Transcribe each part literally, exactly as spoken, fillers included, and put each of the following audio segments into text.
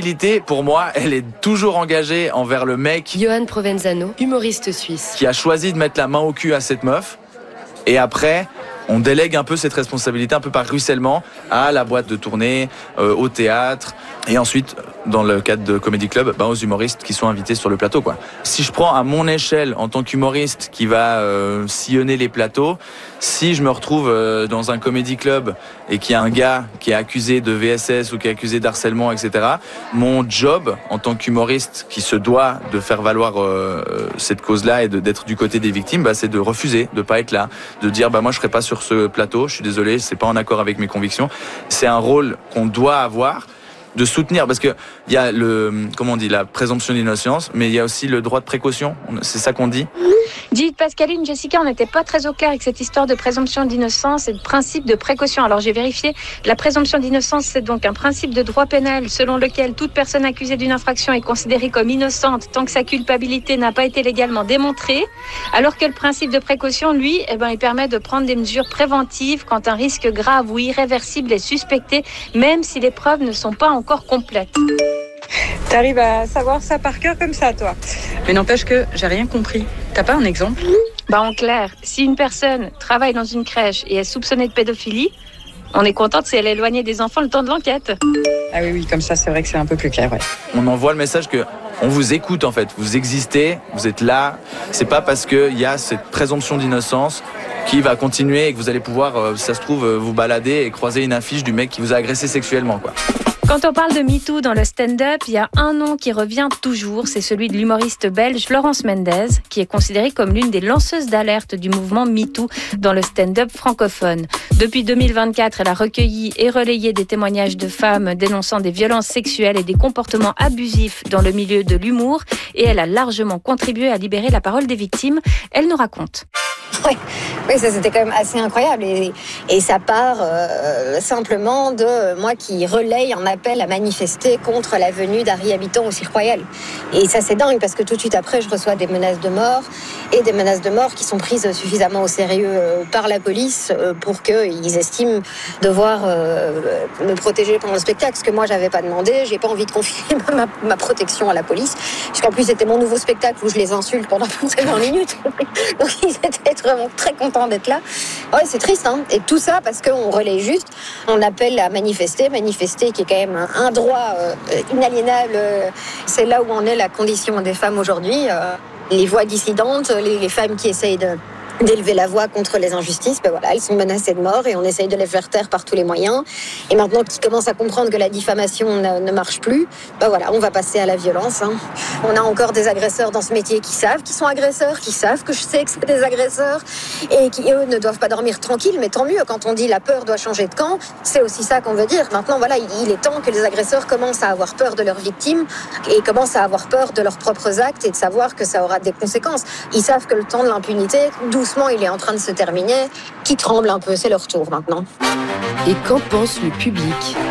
l'hostilité, pour moi, elle est toujours engagée envers le mec. Johan Provenzano, humoriste suisse. Qui a choisi de mettre la main au cul à cette meuf. Et après, on délègue un peu cette responsabilité, un peu par ruissellement, à la boîte de tournée, euh, au théâtre, et ensuite, dans le cadre de Comedy Club, bah, aux humoristes qui sont invités sur le plateau, quoi. Si je prends à mon échelle, en tant qu'humoriste qui va euh, sillonner les plateaux, si je me retrouve euh, dans un Comedy Club et qu'il y a un gars qui est accusé de V S S ou qui est accusé d'harcèlement, et cetera, mon job, en tant qu'humoriste qui se doit de faire valoir euh, cette cause-là et de, d'être du côté des victimes, bah, c'est de refuser, de pas être là, de dire bah, moi je serai pas sur ce plateau, je suis désolé, c'est pas en accord avec mes convictions. C'est un rôle qu'on doit avoir, de soutenir, parce que il y a le, comment on dit, la présomption d'innocence, mais il y a aussi le droit de précaution. C'est ça qu'on dit. Dites Pascaline, Jessica, on n'était pas très au clair avec cette histoire de présomption d'innocence et de principe de précaution. Alors j'ai vérifié, la présomption d'innocence, c'est donc un principe de droit pénal selon lequel toute personne accusée d'une infraction est considérée comme innocente tant que sa culpabilité n'a pas été légalement démontrée, alors que le principe de précaution, lui, eh ben, il permet de prendre des mesures préventives quand un risque grave ou irréversible est suspecté, même si les preuves ne sont pas encore complètes. T'arrives à savoir ça par cœur comme ça, toi. Mais n'empêche que j'ai rien compris. T'as pas un exemple ? Bah en clair, si une personne travaille dans une crèche et est soupçonnée de pédophilie, on est contente si elle est éloignée des enfants le temps de l'enquête. Ah oui, oui, comme ça, c'est vrai que c'est un peu plus clair, ouais. On envoie le message que on vous écoute, en fait. Vous existez, vous êtes là. C'est pas parce qu'il y a cette présomption d'innocence qui va continuer et que vous allez pouvoir, euh, si ça se trouve, euh, vous balader et croiser une affiche du mec qui vous a agressé sexuellement, quoi. Quand on parle de MeToo dans le stand-up, il y a un nom qui revient toujours, c'est celui de l'humoriste belge Florence Mendès, qui est considérée comme l'une des lanceuses d'alerte du mouvement MeToo dans le stand-up francophone. Depuis deux mille vingt-quatre, elle a recueilli et relayé des témoignages de femmes dénonçant des violences sexuelles et des comportements abusifs dans le milieu de l'humour, et elle a largement contribué à libérer la parole des victimes. Elle nous raconte. Oui, oui, ça c'était quand même assez incroyable et, et ça part euh, simplement de moi qui relaye un appel à manifester contre la venue d'Harry Habitant au Cirque Royal. Et ça c'est dingue parce que tout de suite après je reçois des menaces de mort et des menaces de mort qui sont prises suffisamment au sérieux euh, par la police euh, pour qu'ils estiment devoir euh, me protéger pendant le spectacle, ce que moi j'avais pas demandé. J'ai pas envie de confier ma, ma protection à la police, puisqu'en plus c'était mon nouveau spectacle où je les insulte pendant plus de vingt minutes. Donc ils étaient vraiment très content d'être là. Ouais, c'est triste, hein. Et tout ça parce qu'on relaie juste, on appelle à manifester, manifester qui est quand même un, un droit euh, inaliénable. C'est là où en est la condition des femmes aujourd'hui. Euh, les voix dissidentes, les, les femmes qui essayent de d'élever la voix contre les injustices, ben voilà, elles sont menacées de mort et on essaye de les faire taire par tous les moyens. Et maintenant qu'ils commencent à comprendre que la diffamation ne, ne marche plus, ben voilà, on va passer à la violence. Hein. On a encore des agresseurs dans ce métier qui savent qu'ils sont agresseurs, qui savent que je sais que c'est des agresseurs et qui, eux, ne doivent pas dormir tranquilles, mais tant mieux. Quand on dit la peur doit changer de camp, c'est aussi ça qu'on veut dire. Maintenant, voilà, il, il est temps que les agresseurs commencent à avoir peur de leurs victimes et commencent à avoir peur de leurs propres actes et de savoir que ça aura des conséquences. Ils savent que le temps de l'impunité, doucement, il est en train de se terminer, qui tremble un peu, c'est leur tour maintenant. Et qu'en pense le public ?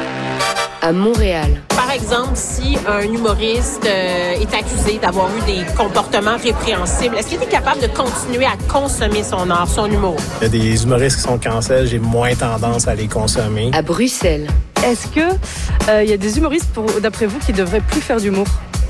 À Montréal. Par exemple, si un humoriste euh, est accusé d'avoir eu des comportements répréhensibles, est-ce qu'il est capable de continuer à consommer son art, son humour? Il y a des humoristes qui sont cancel, j'ai moins tendance à les consommer. À Bruxelles. Est-ce que euh, y a des humoristes, pour, d'après vous, qui devraient plus faire d'humour?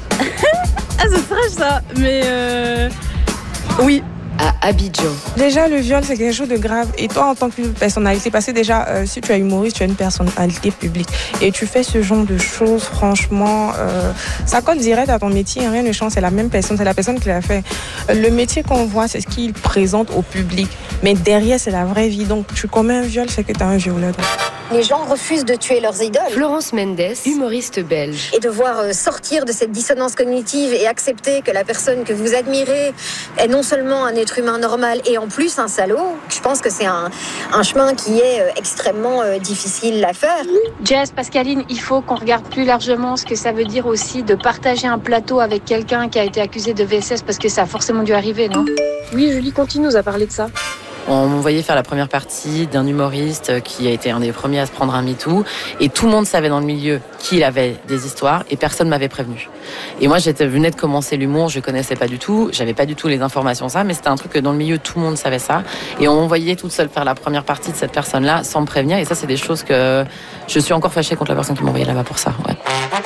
Ah, c'est fraîche ça, mais euh... oui. À Abidjan. Déjà, le viol, c'est quelque chose de grave. Et toi, en tant que personnalité, parce que déjà, euh, si tu es humoriste, tu es une personnalité publique. Et tu fais ce genre de choses, franchement, euh, ça colle direct à ton métier. Rien ne change, c'est la même personne, c'est la personne qui l'a fait. Le métier qu'on voit, c'est ce qu'il présente au public. Mais derrière, c'est la vraie vie. Donc, tu commets un viol, c'est que tu as un violeur. Les gens refusent de tuer leurs idoles. Florence Mendès, humoriste belge. Et devoir euh, sortir de cette dissonance cognitive et accepter que la personne que vous admirez est non seulement un être humain normal et en plus un salaud, je pense que c'est un, un chemin qui est euh, extrêmement euh, difficile à faire. Jess, Pascaline, il faut qu'on regarde plus largement ce que ça veut dire aussi de partager un plateau avec quelqu'un qui a été accusé de V S S parce que ça a forcément dû arriver, non? Oui, Julie Conti nous a parlé de ça. On me voyait faire la première partie d'un humoriste qui a été un des premiers à se prendre un MeToo. Et tout le monde savait dans le milieu qu'il avait des histoires et personne m'avait prévenu. Et moi, j'étais venais de commencer l'humour, je connaissais pas du tout, j'avais pas du tout les informations ça, mais c'était un truc que dans le milieu, tout le monde savait ça. Et on me voyait toute seule faire la première partie de cette personne-là sans me prévenir. Et ça, c'est des choses que je suis encore fâchée contre la personne qui m'envoyait là-bas pour ça. Ouais.